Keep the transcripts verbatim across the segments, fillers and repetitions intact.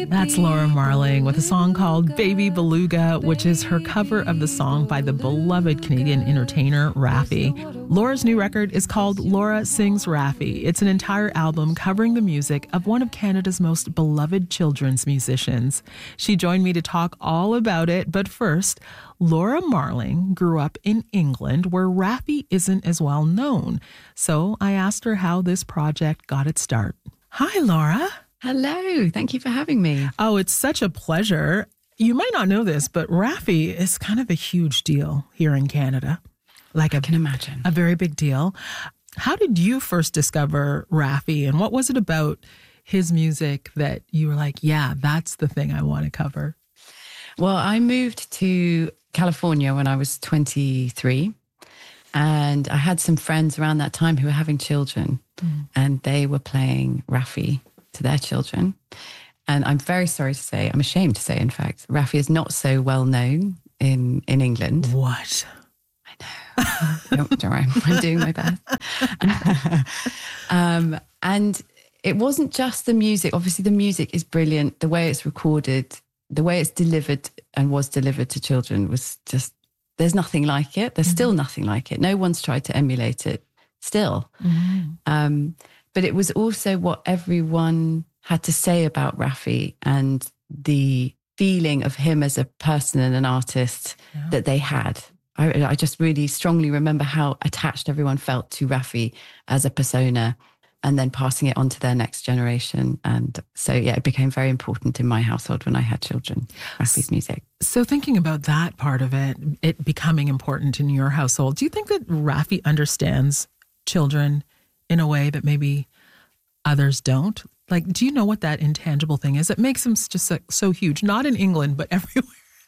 That's Laura Marling with a song called Baby Beluga, which is her cover of the song by the beloved Canadian entertainer Raffi. Laura's new record is called Laura Sings Raffi. It's an entire album covering the music of one of Canada's most beloved children's musicians. She joined me to talk all about it, but first, Laura Marling grew up in England where Raffi isn't as well known. So I asked her how this project got its start. Hi, Laura. Hello. Thank you for having me. Oh, it's such a pleasure. You might not know this, but Raffi is kind of a huge deal here in Canada. Like I a, can imagine. A very big deal. How did you first discover Raffi, and what was it about his music that you were like, yeah, that's the thing I want to cover? Well, I moved to California when I was twenty-three, and I had some friends around that time who were having children, mm. and they were playing Raffi to their children. And I'm very sorry to say, I'm ashamed to say, in fact, Raffi is not so well known in, in England. What? I know. don't, don't worry, I'm doing my best. um, and it wasn't just the music. Obviously, the music is brilliant. The way it's recorded, the way it's delivered and was delivered to children was just, there's nothing like it. There's mm-hmm. still nothing like it. No one's tried to emulate it still. Mm-hmm. Um, but it was also what everyone had to say about Raffi and the feeling of him as a person and an artist yeah. that they had. I, I just really strongly remember how attached everyone felt to Raffi as a persona, and then passing it on to their next generation. And so, yeah, it became very important in my household when I had children, Raffi's music. So thinking about that part of it, it becoming important in your household, do you think that Raffi understands children in a way that maybe others don't? Like, do you know what that intangible thing is? It makes him just so, so huge, not in England, but everywhere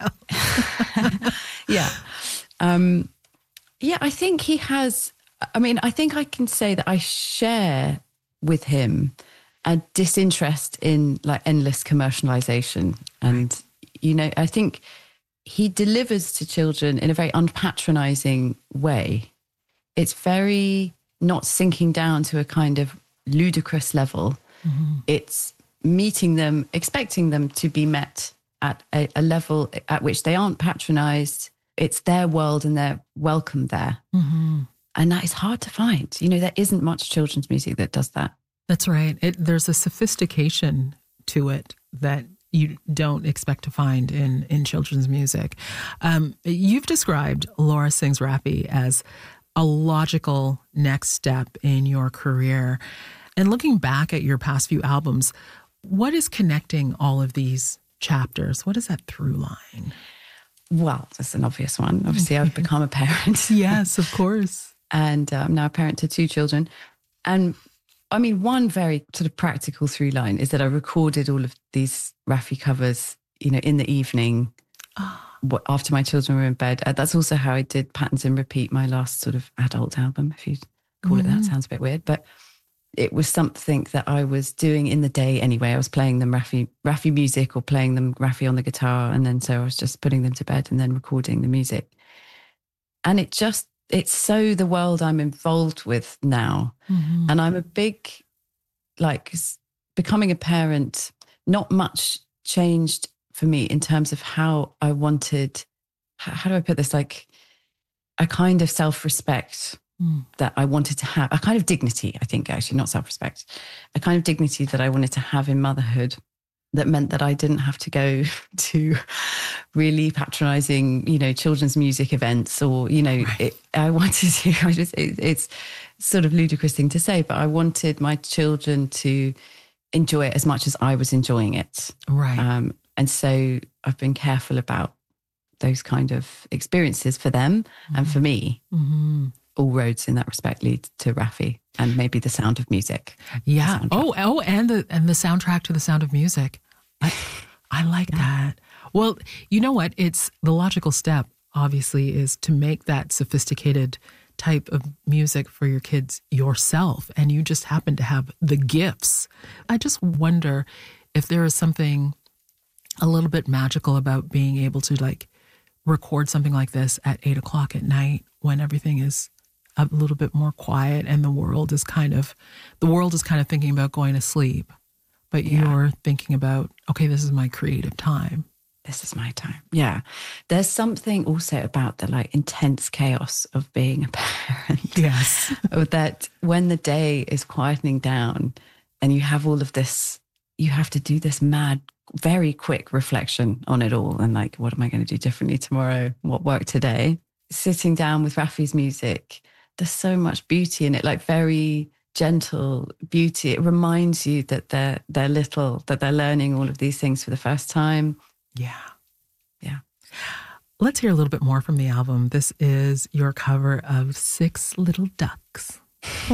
else. yeah. Um, yeah, I think he has, I mean, I think I can say that I share with him a disinterest in like endless commercialization. And, you know, I think he delivers to children in a very unpatronizing way. It's very not sinking down to a kind of ludicrous level. Mm-hmm. It's meeting them, expecting them to be met at a, a level at which they aren't patronized. It's their world and they're welcome there. Mm-hmm. And that is hard to find. You know, there isn't much children's music that does that. That's right. It, there's a sophistication to it that you don't expect to find in, in children's music. Um, you've described Laura Sings Raffi as a logical next step in your career. And looking back at your past few albums, what is connecting all of these chapters? What is that through line? Well, that's an obvious one. Obviously, I've become a parent. Yes, of course. And uh, I'm now a parent to two children. And I mean, one very sort of practical through line is that I recorded all of these Raffi covers, you know, in the evening oh. after my children were in bed. Uh, that's also how I did Patterns in Repeat, my last sort of adult album, if you call mm. it that. Sounds a bit weird, but it was something that I was doing in the day anyway. I was playing them Raffi, Raffi music or playing them Raffi on the guitar. And then so I was just putting them to bed and then recording the music. And it just, it's so the world I'm involved with now. Mm-hmm. And I'm a big, like becoming a parent, not much changed for me in terms of how I wanted, how, how do I put this? Like a kind of self-respect Mm. that I wanted to have, a kind of dignity, I think, actually, not self-respect, a kind of dignity that I wanted to have in motherhood that meant that I didn't have to go to really patronizing, you know, children's music events or, you know, right. it, I wanted to, I just, it, it's sort of ludicrous thing to say, but I wanted my children to enjoy it as much as I was enjoying it. Right. Um, and so I've been careful about those kind of experiences for them mm-hmm. and for me. Mm-hmm. All roads in that respect lead to Raffi and maybe the sound of music. Yeah. Oh, oh, and the and the soundtrack to The Sound of Music. I, I like yeah. that. Well, you know what? It's the logical step, obviously, is to make that sophisticated type of music for your kids yourself. And you just happen to have the gifts. I just wonder if there is something a little bit magical about being able to like record something like this at eight o'clock at night when everything is a little bit more quiet and the world is kind of, the world is kind of thinking about going to sleep. but Yeah. you're thinking about, okay, this is my creative time. This is my time. Yeah. There's something also about the like intense chaos of being a parent. Yes. That when the day is quietening down and you have all of this, you have to do this mad, very quick reflection on it all. And like, what am I going to do differently tomorrow? What worked today? Sitting down with Rafi's music, there's so much beauty in it, like very gentle beauty. It reminds you that they're, they're little, that they're learning all of these things for the first time. Yeah. Yeah. Let's hear a little bit more from the album. This is your cover of Six Little Ducks.